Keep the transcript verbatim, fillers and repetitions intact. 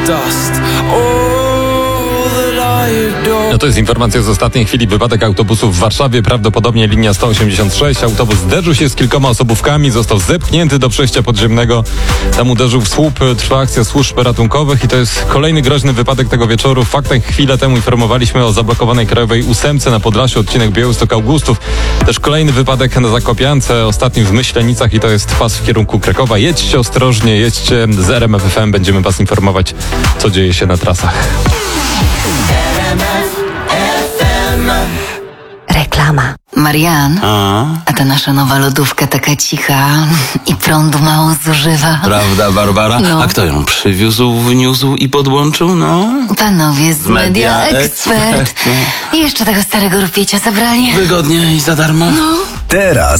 dust. All that I adore. No to jest informacja z ostatniej chwili. Wypadek autobusu w Warszawie, prawdopodobnie linia sto osiemdziesiąt sześć. Autobus zderzył się z kilkoma osobówkami, został zepchnięty do przejścia podziemnego. Tam uderzył w słup, trwa akcja służb ratunkowych i to jest kolejny groźny wypadek tego wieczoru. W faktach chwilę temu informowaliśmy o zablokowanej krajowej ósemce na Podlasiu, odcinek Białystok-Augustów. Też kolejny wypadek na Zakopiance, ostatnim w Myślenicach i to jest pas w kierunku Krakowa. Jedźcie ostrożnie, jedźcie z R M F F M, będziemy was informować, co dzieje się na trasach. Reklama. Marian, A? a ta nasza nowa lodówka taka cicha i prądu mało zużywa. Prawda, Barbara? No. A kto ją przywiózł, wniósł i podłączył? No. Panowie z Media Media Expert. Expert. I jeszcze tego starego rupiecie zabrali. Wygodnie i za darmo? No. Teraz